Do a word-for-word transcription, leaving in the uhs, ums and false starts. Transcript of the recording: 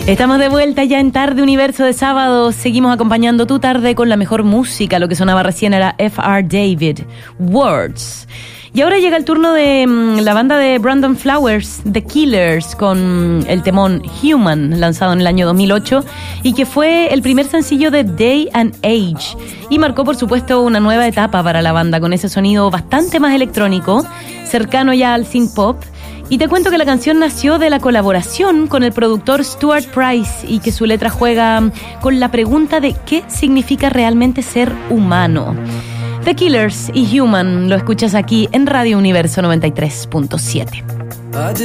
Estamos de vuelta ya en Tarde Universo de sábado. Seguimos acompañando tu tarde con la mejor música. Lo que sonaba recién era F R David, Words. Y ahora llega el turno de um, la banda de Brandon Flowers, The Killers, con el temón Human, lanzado en el año dos mil ocho, y que fue el primer sencillo de Day and Age. Y marcó, por supuesto, una nueva etapa para la banda, con ese sonido bastante más electrónico, cercano ya al synth pop. Y te cuento que la canción nació de la colaboración con el productor Stuart Price y que su letra juega con la pregunta de qué significa realmente ser humano. The Killers y Human lo escuchas aquí en Radio Universo noventa y tres punto siete.